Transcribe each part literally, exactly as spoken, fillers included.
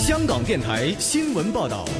香港电台新闻报道。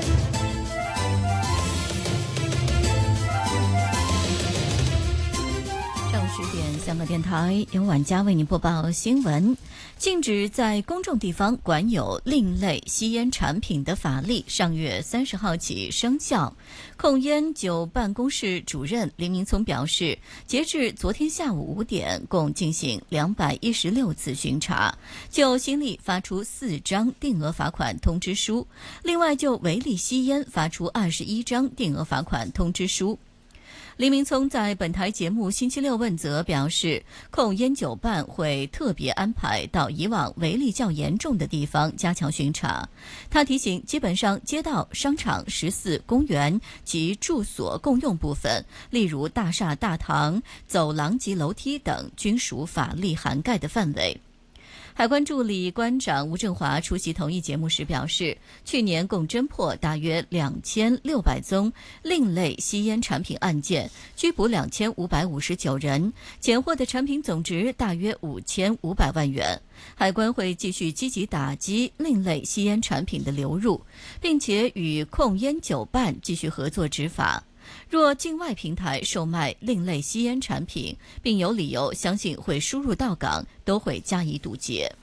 上午十点，香港电台由晚佳为您播报新闻。禁止在公众地方管有另类吸烟产品的法例上月三十号起生效。控烟酒办公室主任林明聪表示，截至昨天下午五点，共进行两百一十六次巡查，就新例发出四张定额罚款通知书，另外就违例吸烟发出二十一张定额罚款通知书。林明聪在本台节目星期六问责表示，控烟酒办会特别安排到以往违例较严重的地方加强巡查。他提醒，基本上街道、商场、食肆、公园及住所共用部分，例如大厦、大堂、走廊及楼梯等，均属法律涵盖的范围。海关助理关长吴振华出席同一节目时表示，去年共侦破大约两千六百宗另类吸烟产品案件，拘捕两千五百五十九人，检获的产品总值大约五千五百万元。海关会继续积极打击另类吸烟产品的流入，并且与控烟酒办继续合作执法。若境外平台售卖另类吸烟产品，并有理由相信会输入到港，都会加以堵截。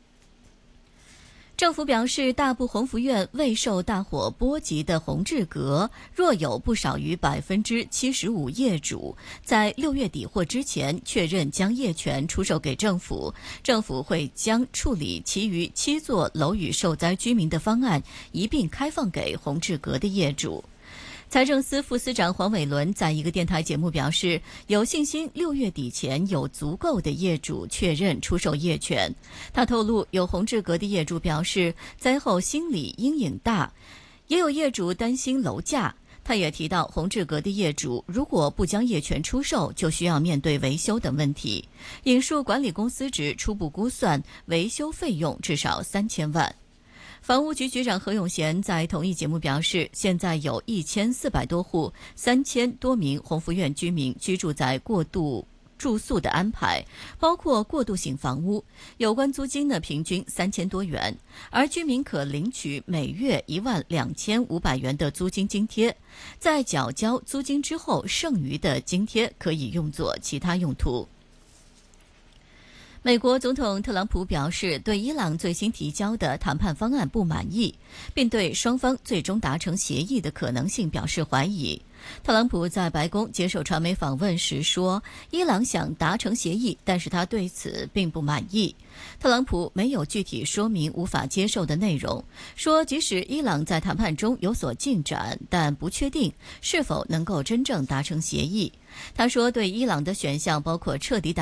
政府表示，大埔鸿福苑未受大火波及的宏志阁，若有不少于百分之七十五业主在六月底或之前确认将业权出售给政府，政府会将处理其余七座楼宇受灾居民的方案一并开放给宏志阁的业主。财政司副司长黄伟伦在一个电台节目表示，有信心六月底前有足够的业主确认出售业权。他透露，有宏志阁的业主表示，灾后心理阴影大，也有业主担心楼价。他也提到，宏志阁的业主如果不将业权出售，就需要面对维修等问题。引述管理公司指，初步估算维修费用至少三千万。房屋局局长何永贤在同一节目表示，现在有一千四百多户、三千多名鸿福苑居民居住在过渡住宿的安排，包括过渡性房屋，有关租金呢平均三千多元，而居民可领取每月一万两千五百元的租金津贴，在缴交租金之后，剩余的津贴可以用作其他用途。美国总统特朗普表示，对伊朗最新提交的谈判方案不满意，并对双方最终达成协议的可能性表示怀疑。特朗普在白宫接受传媒访问时说，伊朗想达成协议，但是他对此并不满意。特朗普没有具体说明无法接受的内容，说即使伊朗在谈判中有所进展，但不确定是否能够真正达成协议。他说，对伊朗的选项包括彻底打